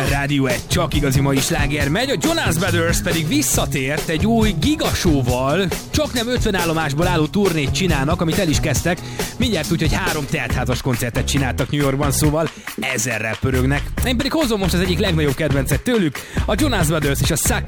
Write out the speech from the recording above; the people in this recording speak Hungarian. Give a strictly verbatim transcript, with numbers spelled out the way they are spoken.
Rádió egy csak igazi mai sláger megy, a Jonas Brothers pedig visszatért egy új gigasóval, csak nem ötven állomásból álló turnét csinálnak, amit el is kezdtek, mindjárt úgy, hogy három teltházas koncertet csináltak New Yorkban, szóval ezerrel pörögnek. Én pedig hozom most az egyik legnagyobb kedvencet tőlük, a Jonas Brothers és a Suck